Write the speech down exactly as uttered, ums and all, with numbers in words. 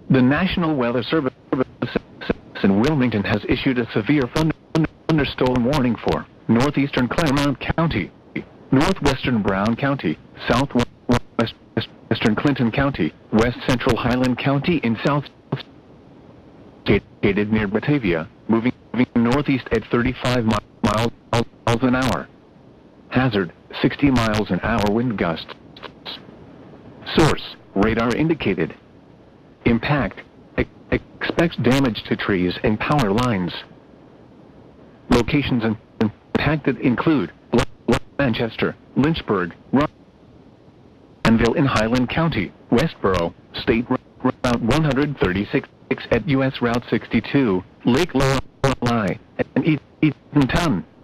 The National Weather Service in Wilmington has issued a severe thunder, thunderstorm warning for northeastern Claremont County, northwestern Brown County, southwestern Clinton County, west central Highland County, in south located near Batavia, moving, moving northeast at thirty-five miles an hour. Hazard, sixty miles an hour wind gusts. Source, radar indicated. Impact, e expects damage to trees and power lines. Locations impacted include Manchester, Lynchburg, Rockville in Highland County, Westboro, State Route one thirty-six at U S Route sixty-two, Lake Lorelei, and Eatonton.